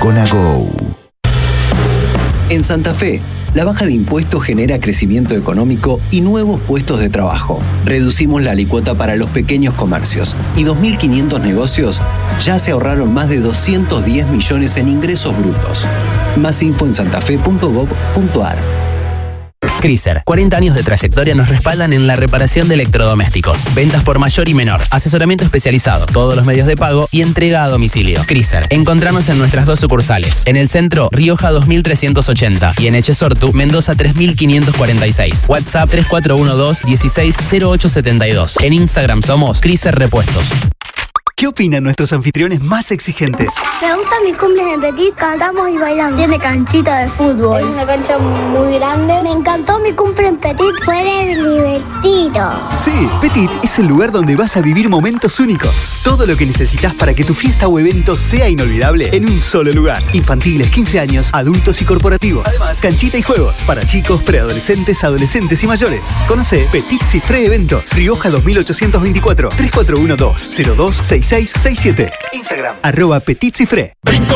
Arjona Go. En Santa Fe, la baja de impuestos genera crecimiento económico y nuevos puestos de trabajo. Reducimos la alícuota para los pequeños comercios y 2.500 negocios ya se ahorraron más de 210 millones en ingresos brutos. Más info en santafe.gov.ar. Chrysler, 40 años de trayectoria nos respaldan en la reparación de electrodomésticos. Ventas por mayor y menor, asesoramiento especializado, todos los medios de pago y entrega a domicilio. Chrysler, encontrarnos en nuestras 2 sucursales. En el centro, Rioja 2380 y en Echesortu, Mendoza 3546. WhatsApp 3412-160872. En Instagram somos Chrysler Repuestos. ¿Qué opinan nuestros anfitriones más exigentes? Me gusta mi cumple en Petit, cantamos y bailamos. Tiene canchita de fútbol. Es una cancha muy grande. Me encantó mi cumple en Petit, fue divertido. Sí, Petit es el lugar donde vas a vivir momentos únicos. Todo lo que necesitas para que tu fiesta o evento sea inolvidable en un solo lugar. Infantiles, 15 años, adultos y corporativos. Además, canchita y juegos para chicos, preadolescentes, adolescentes y mayores. Conoce Petit Cifré Eventos, Rioja 2824, 3412-026667. Instagram, @Petit Cifré.